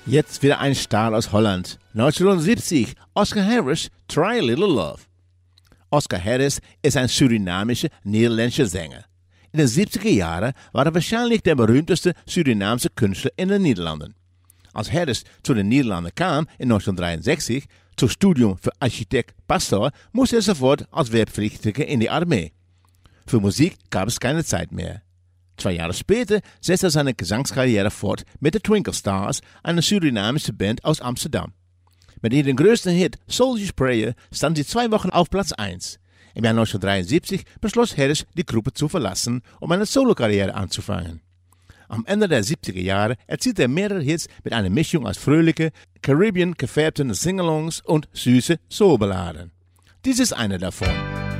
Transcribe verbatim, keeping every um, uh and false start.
Jetzt wieder ein Star aus Holland. neunzehnhundertsiebzig, Oscar Harris, Try a Little Love. Oscar Harris ist ein surinamischer, niederländischer Sänger. In den siebziger Jahren war er wahrscheinlich der berühmteste Surinaamse Künstler in den Niederlanden. Als Harris zu den Niederlanden kam in neunzehnhundertdreiundsechzig zum Studium für Architekt Pastor, musste er sofort als Wehrpflichtiger in die Armee. Für Musik gab es keine Zeit mehr. Zwei Jahre später setzte er seine Gesangskarriere fort mit den Twinkle Stars, einer surinamische Band aus Amsterdam. Mit ihrem größten Hit Soldier's Prayer standen sie zwei Wochen auf Platz eins. Im Jahr neunzehnhundertdreiundsiebzig beschloss Harris, die Gruppe zu verlassen, um eine Solokarriere anzufangen. Am Ende der siebziger Jahre erzielte er mehrere Hits mit einer Mischung aus fröhliche, Caribbean gefärbten Singalongs und süße Soulballaden. Dies ist einer davon.